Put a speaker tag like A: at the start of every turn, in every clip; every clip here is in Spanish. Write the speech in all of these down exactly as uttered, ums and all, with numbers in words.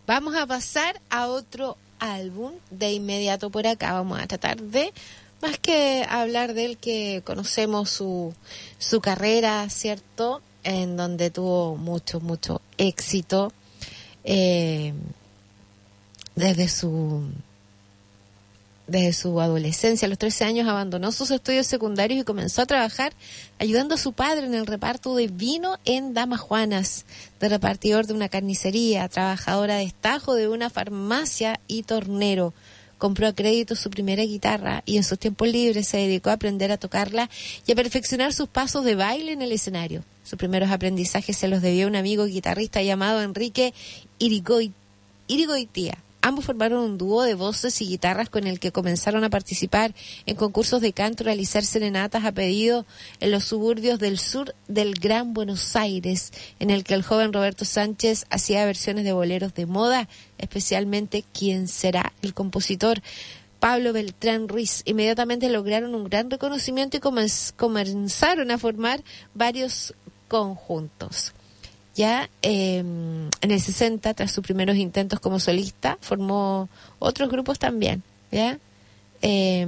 A: Vamos a pasar a otro álbum de inmediato por acá. Vamos a tratar de, más que hablar de él, que conocemos su, su carrera, ¿cierto? En donde tuvo mucho, mucho éxito eh, desde su... Desde su adolescencia, a los trece años, abandonó sus estudios secundarios y comenzó a trabajar ayudando a su padre en el reparto de vino en Damas Juanas, de repartidor de una carnicería, trabajadora de estajo de una farmacia y tornero. Compró a crédito su primera guitarra y en sus tiempos libres se dedicó a aprender a tocarla y a perfeccionar sus pasos de baile en el escenario. Sus primeros aprendizajes se los debió a un amigo guitarrista llamado Enrique Irigoy- Irigoitía. Ambos formaron un dúo de voces y guitarras con el que comenzaron a participar en concursos de canto y realizar serenatas a pedido en los suburbios del sur del Gran Buenos Aires, en el que el joven Roberto Sánchez hacía versiones de boleros de moda, especialmente ¿Quién será el compositor? Pablo Beltrán Ruiz. Inmediatamente lograron un gran reconocimiento y comenz- comenzaron a formar varios conjuntos. Ya eh, en el sesenta, tras sus primeros intentos como solista, formó otros grupos también, ¿ya? Eh,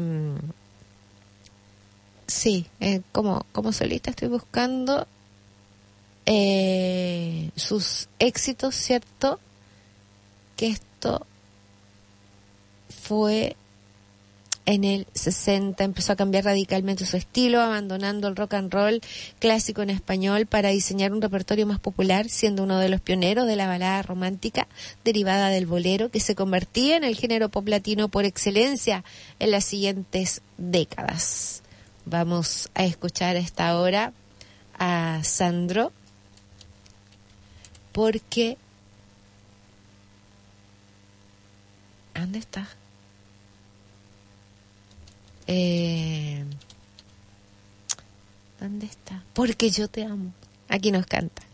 A: sí, eh, como, como solista estoy buscando eh, sus éxitos, ¿cierto? Que esto fue en el sesenta, empezó a cambiar radicalmente su estilo, abandonando el rock and roll clásico en español para diseñar un repertorio más popular, siendo uno de los pioneros de la balada romántica derivada del bolero, que se convertía en el género pop latino por excelencia en las siguientes décadas. Vamos a escuchar a esta hora a Sandro, porque... ¿Dónde está? Eh, ¿Dónde está? Porque yo te amo. Aquí nos canta.